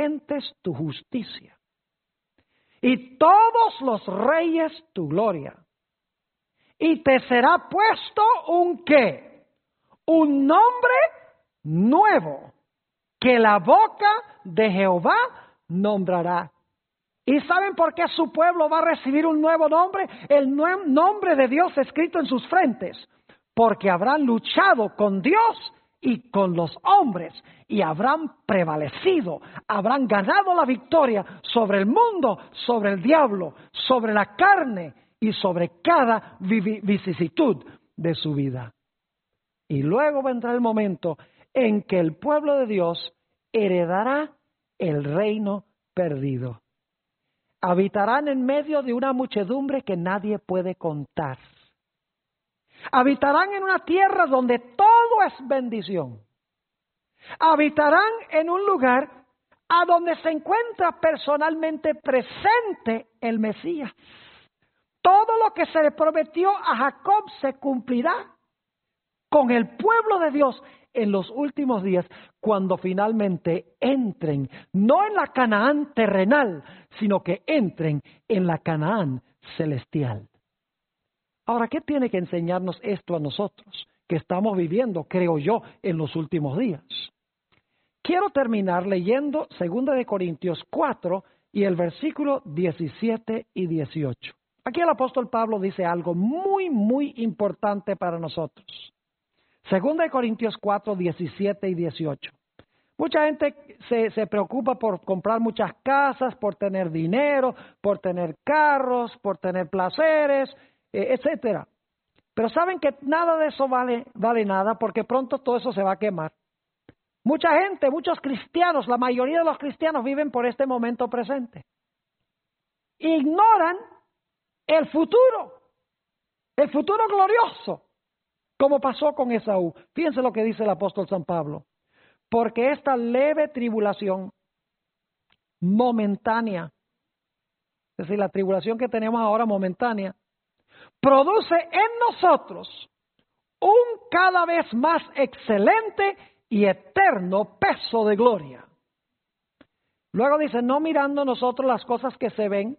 gentes tu justicia, y todos los reyes tu gloria. Y te será puesto un ¿qué? Un nombre nuevo, que la boca de Jehová nombrará. ¿Y saben por qué su pueblo va a recibir un nuevo nombre? El nombre de Dios escrito en sus frentes. Porque habrán luchado con Dios y con los hombres, y habrán prevalecido, habrán ganado la victoria sobre el mundo, sobre el diablo, sobre la carne y sobre cada vicisitud de su vida. Y luego vendrá el momento en que el pueblo de Dios heredará el reino perdido. Habitarán en medio de una muchedumbre que nadie puede contar. Habitarán en una tierra donde todo es bendición. Habitarán en un lugar a donde se encuentra personalmente presente el Mesías. Todo lo que se le prometió a Jacob se cumplirá con el pueblo de Dios en los últimos días, cuando finalmente entren, no en la Canaán terrenal, sino que entren en la Canaán celestial. Ahora, ¿qué tiene que enseñarnos esto a nosotros que estamos viviendo, creo yo, en los últimos días? Quiero terminar leyendo 2 Corintios 4 y el versículo 17 y 18. Aquí el apóstol Pablo dice algo muy, muy importante para nosotros. 2 Corintios 4, 17 y 18. Mucha gente se preocupa por comprar muchas casas, por tener dinero, por tener carros, por tener placeres, etcétera. Pero saben que nada de eso vale nada, porque pronto todo eso se va a quemar. Mucha gente, muchos cristianos, la mayoría de los cristianos viven por este momento presente. Ignoran el futuro glorioso, como pasó con Esaú. Fíjense lo que dice el apóstol San Pablo. Porque esta leve tribulación momentánea, es decir, la tribulación que tenemos ahora momentánea, produce en nosotros un cada vez más excelente y eterno peso de gloria. Luego dice, no mirando nosotros las cosas que se ven,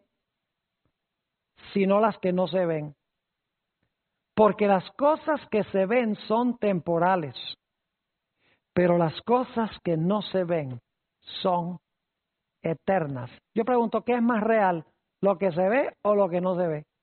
sino las que no se ven. Porque las cosas que se ven son temporales, pero las cosas que no se ven son eternas. Yo pregunto, ¿qué es más real? ¿Lo que se ve o lo que no se ve?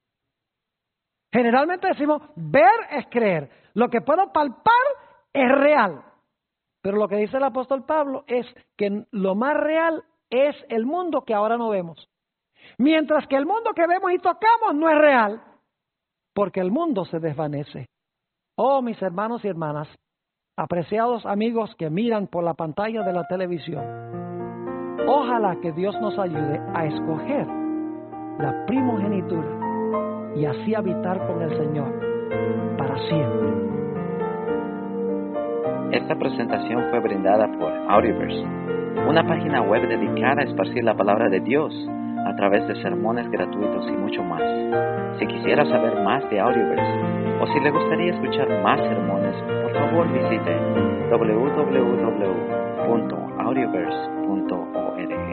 Generalmente decimos, ver es creer. Lo que puedo palpar es real. Pero lo que dice el apóstol Pablo es que lo más real es el mundo que ahora no vemos. Mientras que el mundo que vemos y tocamos no es real, porque el mundo se desvanece. Oh, mis hermanos y hermanas, apreciados amigos que miran por la pantalla de la televisión, ojalá que Dios nos ayude a escoger la primogenitura y así habitar con el Señor para siempre. Esta presentación fue brindada por Audioverse, una página web dedicada a esparcir la palabra de Dios a través de sermones gratuitos y mucho más. Si quisiera saber más de Audioverse o si le gustaría escuchar más sermones, por favor visite www.audioverse.org.